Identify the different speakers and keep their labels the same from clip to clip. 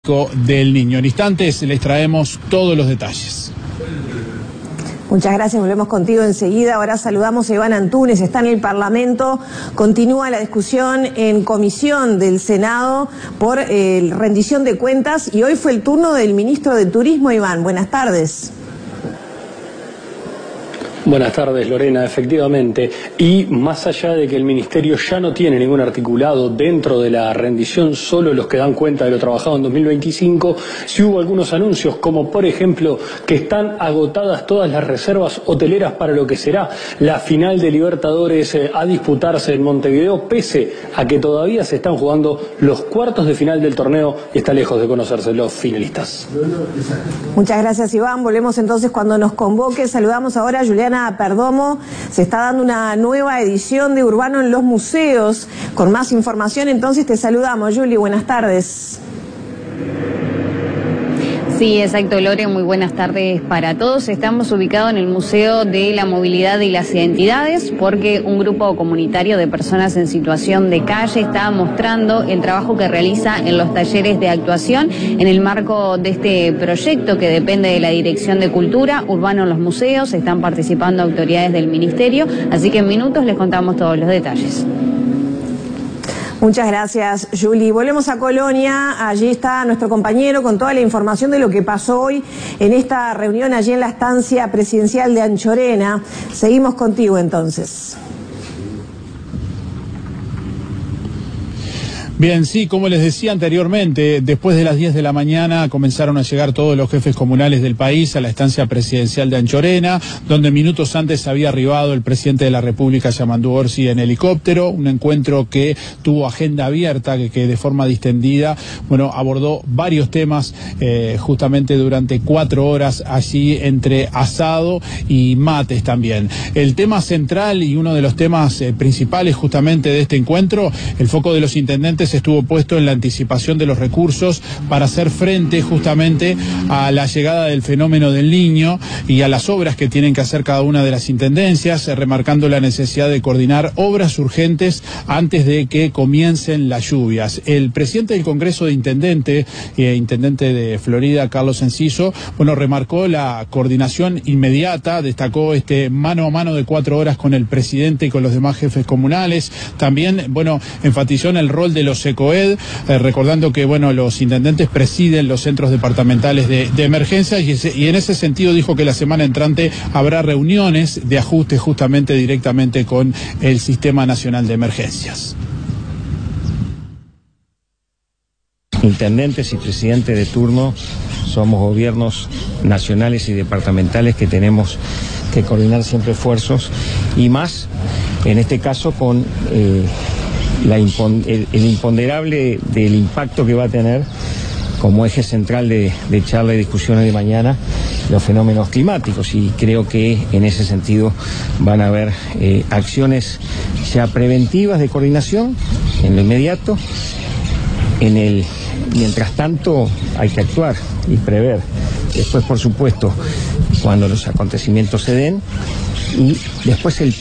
Speaker 1: del niño. En instantes les traemos todos los detalles.
Speaker 2: Muchas gracias, volvemos contigo enseguida. Ahora saludamos a Iván Antunes, está en el Parlamento, continúa la discusión en comisión del Senado por rendición de cuentas y hoy fue el turno del ministro de Turismo. Iván, buenas tardes.
Speaker 3: Buenas tardes, Lorena, efectivamente. Y más allá de que el Ministerio ya no tiene ningún articulado dentro de la rendición, solo los que dan cuenta de lo trabajado en 2025, sí hubo algunos anuncios, como por ejemplo que están agotadas todas las reservas hoteleras para lo que será la final de Libertadores a disputarse en Montevideo, pese a que todavía se están jugando los cuartos de final del torneo y está lejos de conocerse los finalistas.
Speaker 2: Muchas gracias, Iván. Volvemos entonces cuando nos convoque. Saludamos ahora a Juliana Perdomo. Se está dando una nueva edición de Urbano en los museos. Con más información, entonces te saludamos, Juli. Buenas tardes.
Speaker 4: Sí, exacto, Lore, muy buenas tardes para todos. Estamos ubicados en el Museo de la Movilidad y las Identidades porque un grupo comunitario de personas en situación de calle está mostrando el trabajo que realiza en los talleres de actuación en el marco de este proyecto que depende de la Dirección de Cultura, Urbano en los Museos. Están participando autoridades del Ministerio, así que en minutos les contamos todos los detalles.
Speaker 2: Muchas gracias, Juli. Volvemos a Colonia. Allí está nuestro compañero con toda la información de lo que pasó hoy en esta reunión allí en la estancia presidencial de Anchorena. Seguimos contigo entonces.
Speaker 1: Bien, sí, como les decía anteriormente, después de las 10 de la mañana comenzaron a llegar todos los jefes comunales del país a la estancia presidencial de Anchorena, donde minutos antes había arribado el presidente de la República, Yamandu Orsi, en helicóptero, un encuentro que tuvo agenda abierta, que de forma distendida, abordó varios temas justamente durante 4 horas allí entre asado y mates también. El tema central y uno de los temas principales justamente de este encuentro, el foco de los intendentes estuvo puesto en la anticipación de los recursos para hacer frente justamente a la llegada del fenómeno del Niño y a las obras que tienen que hacer cada una de las intendencias, remarcando la necesidad de coordinar obras urgentes antes de que comiencen las lluvias. El presidente del Congreso de Intendente de Florida, Carlos Enciso, remarcó la coordinación inmediata, destacó este mano a mano de 4 horas con el presidente y con los demás jefes comunales. También, enfatizó en el rol de los ECOED, recordando que los intendentes presiden los centros departamentales de emergencia y en ese sentido dijo que la semana entrante habrá reuniones de ajuste justamente directamente con el Sistema Nacional de Emergencias.
Speaker 5: Intendentes y presidentes de turno somos gobiernos nacionales y departamentales que tenemos que coordinar siempre esfuerzos y más en este caso con el imponderable del impacto que va a tener como eje central de charla y discusiones de mañana los fenómenos climáticos, y creo que en ese sentido van a haber acciones ya preventivas de coordinación en lo inmediato. Mientras tanto hay que actuar y prever. Después, por supuesto, cuando los acontecimientos se den, y después el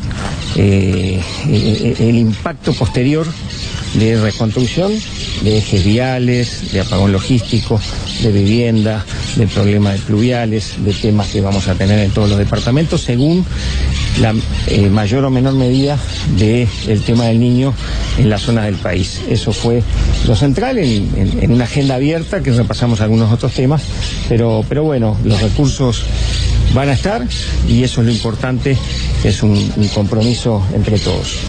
Speaker 5: impacto posterior de reconstrucción de ejes viales, de apagón logístico, de vivienda, de problemas de pluviales, de temas que vamos a tener en todos los departamentos, según la mayor o menor medida del tema del Niño en las zonas del país. Eso fue lo central en una agenda abierta que repasamos algunos otros temas, pero los recursos van a estar y eso es lo importante, es un compromiso entre todos.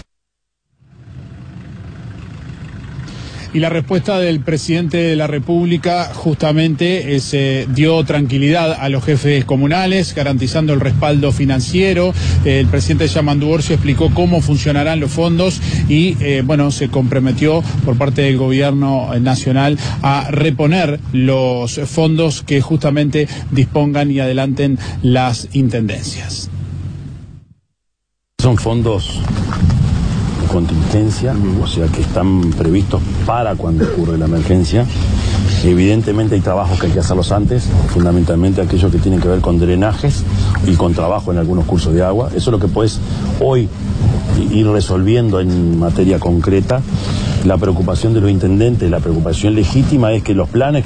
Speaker 1: Y la respuesta del presidente de la República justamente dio tranquilidad a los jefes comunales, garantizando el respaldo financiero. El presidente Yamandu Orsi explicó cómo funcionarán los fondos y se comprometió por parte del gobierno nacional a reponer los fondos que justamente dispongan y adelanten las intendencias.
Speaker 6: Son fondos contingencia, o sea que están previstos para cuando ocurre la emergencia. Evidentemente hay trabajos que hay que hacerlos antes, fundamentalmente aquellos que tienen que ver con drenajes y con trabajo en algunos cursos de agua. Eso es lo que puedes hoy ir resolviendo en materia concreta. La preocupación de los intendentes, la preocupación legítima es que los planes